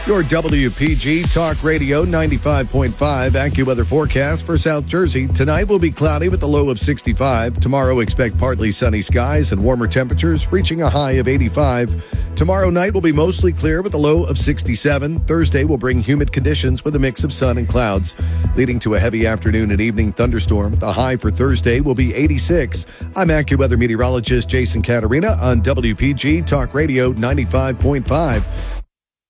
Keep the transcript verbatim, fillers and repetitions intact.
Your W P G Talk Radio ninety-five point five AccuWeather forecast for South Jersey. Tonight will be cloudy with a low of sixty-five. Tomorrow, expect partly sunny skies and warmer temperatures, reaching a high of eighty-five. Tomorrow night will be mostly clear with a low of sixty-seven. Thursday will bring humid conditions with a mix of sun and clouds, leading to a heavy afternoon and evening thunderstorm. The high for Thursday will be eighty-six. I'm AccuWeather meteorologist Jason Caterina on W P G Talk Radio ninety-five point five.